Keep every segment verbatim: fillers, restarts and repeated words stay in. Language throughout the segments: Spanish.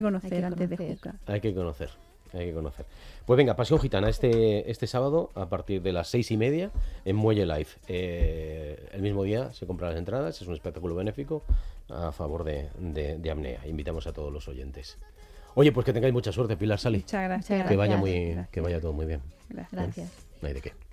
conocer Hay que antes conocer. de juzgar. Hay que conocer, hay que conocer. Pues venga, Pasión Gitana este, este sábado a partir de las seis y media en Muelle Live. Eh, el mismo día se compran las entradas, es un espectáculo benéfico a favor de, de, de Apnea. Invitamos a todos los oyentes. Oye, pues que tengáis mucha suerte, Pilar Sali. Muchas gracias. Que vaya Gracias. muy, Gracias. que vaya todo muy bien. Gracias. Gracias. No hay de qué.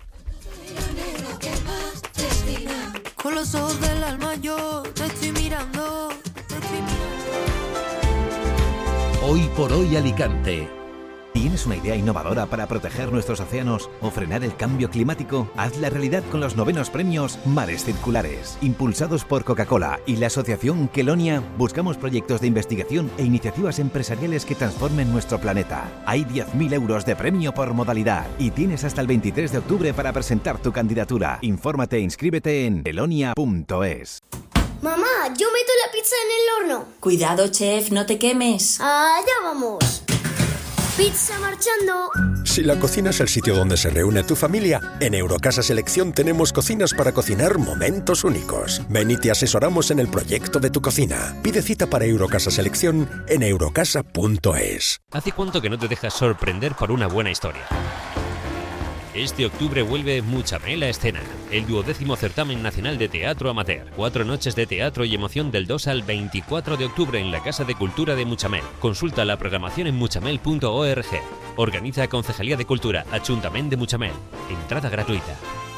Con los ojos del alma yo te estoy mirando, te estoy mirando. Hoy por hoy Alicante. ¿Tienes una idea innovadora para proteger nuestros océanos o frenar el cambio climático? Hazla realidad con los novenos premios Mares Circulares. Impulsados por Coca-Cola y la asociación Kelonia, buscamos proyectos de investigación e iniciativas empresariales que transformen nuestro planeta. Hay diez mil euros de premio por modalidad y tienes hasta el veintitrés de octubre para presentar tu candidatura. Infórmate e inscríbete en kelonia punto es. Mamá, yo meto la pizza en el horno. Cuidado, chef, no te quemes. Allá vamos. Pizza marchando. Si la cocina es el sitio donde se reúne tu familia, en Eurocasa Selección tenemos cocinas para cocinar momentos únicos. Ven y te asesoramos en el proyecto de tu cocina. Pide cita para Eurocasa Selección en eurocasa punto es. ¿Hace cuánto que no te dejas sorprender por una buena historia? Este octubre vuelve Muchamel a escena, el duodécimo certamen nacional de teatro amateur. Cuatro noches de teatro y emoción del dos al veinticuatro de octubre en la Casa de Cultura de Muchamel. Consulta la programación en muchamel punto org. Organiza Concejalía de Cultura, Ayuntamiento de Muchamel. Entrada gratuita.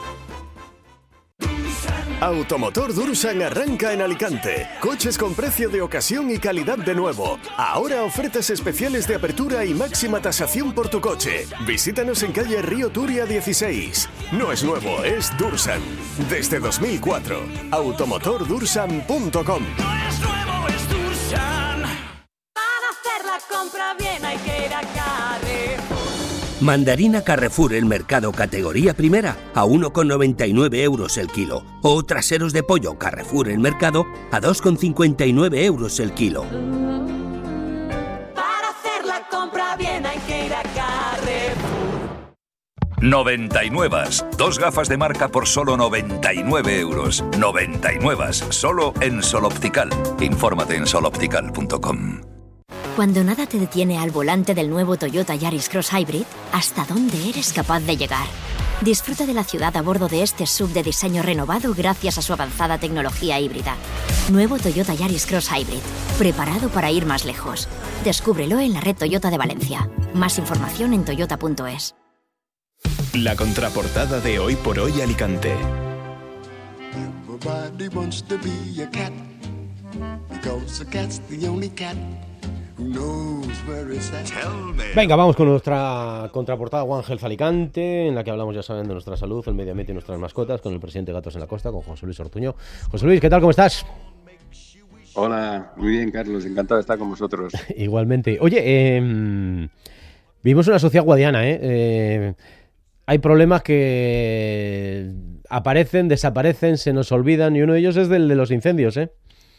Automotor Dursan arranca en Alicante. Coches con precio de ocasión y calidad de nuevo. Ahora ofertas especiales de apertura y máxima tasación por tu coche. Visítanos en calle Río Turia dieciséis. No es nuevo, es Dursan. Desde dos mil cuatro. automotor dursan punto com. No es nuevo, es Dursan. Para hacer la compra bien hay que ir a Carrefour. Mandarina Carrefour el mercado categoría primera a uno con noventa y nueve euros el kilo. O traseros de pollo Carrefour el mercado a dos con cincuenta y nueve euros el kilo. Para hacer la compra bien hay que ir a Carrefour. noventa y nueve. Dos gafas de marca por solo noventa y nueve euros. noventa y nueve. Solo en Sol Optical. Infórmate en sol optical punto com. Cuando nada te detiene al volante del nuevo Toyota Yaris Cross Hybrid, ¿hasta dónde eres capaz de llegar? Disfruta de la ciudad a bordo de este S U V de diseño renovado gracias a su avanzada tecnología híbrida. Nuevo Toyota Yaris Cross Hybrid, preparado para ir más lejos. Descúbrelo en la red Toyota de Valencia. Más información en toyota punto es. La contraportada de Hoy por Hoy Alicante. Everybody wants to be a cat, because a cat's the only cat. Venga, vamos con nuestra contraportada One Health Alicante, en la que hablamos, ya saben, de nuestra salud, el medio ambiente y nuestras mascotas, con el presidente de Gatos en la Costa, con José Luis Ortuño. José Luis, ¿qué tal? ¿Cómo estás? Hola, muy bien, Carlos, encantado de estar con vosotros. Igualmente. Oye, eh, vivimos en una sociedad guadiana, ¿eh? eh Hay problemas que aparecen, desaparecen, se nos olvidan, y uno de ellos es del de los incendios, ¿eh?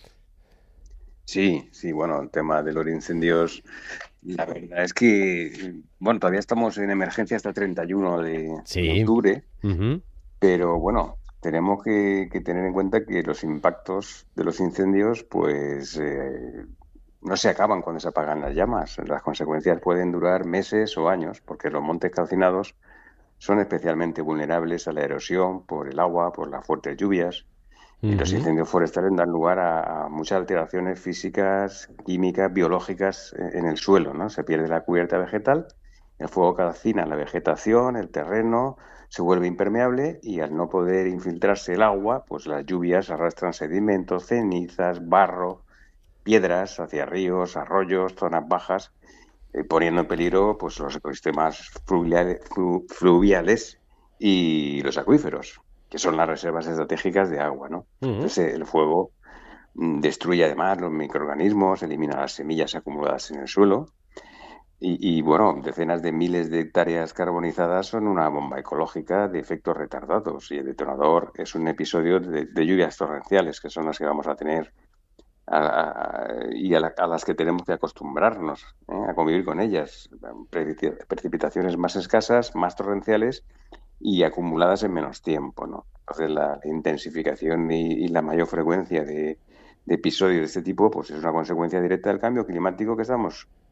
Sí, sí, bueno, el tema de los incendios, la verdad es que, bueno, todavía estamos en emergencia hasta el treinta y uno de, sí. de octubre, uh-huh. Pero bueno, tenemos que, que tener en cuenta que los impactos de los incendios, pues, eh, no se acaban cuando se apagan las llamas. Las consecuencias pueden durar meses o años, porque los montes calcinados son especialmente vulnerables a la erosión por el agua, por las fuertes lluvias. Y los incendios forestales dan lugar a, a muchas alteraciones físicas, químicas, biológicas en el suelo, ¿no? Se pierde la cubierta vegetal, el fuego calcina la vegetación, el terreno se vuelve impermeable y al no poder infiltrarse el agua, pues las lluvias arrastran sedimentos, cenizas, barro, piedras hacia ríos, arroyos, zonas bajas, eh, poniendo en peligro pues los ecosistemas fluviales, flu, fluviales y los acuíferos, que son las reservas estratégicas de agua, ¿no? Uh-huh. Entonces el fuego destruye además los microorganismos, elimina las semillas acumuladas en el suelo y, y bueno, decenas de miles de hectáreas carbonizadas son una bomba ecológica de efectos retardados y el detonador es un episodio de, de lluvias torrenciales, que son las que vamos a tener a, a, y a, la, a las que tenemos que acostumbrarnos, ¿eh? a convivir con ellas. Precipitaciones más escasas, más torrenciales y acumuladas en menos tiempo, ¿no? Entonces la, la intensificación y, y la mayor frecuencia de, de episodios de este tipo pues es una consecuencia directa del cambio climático que estamos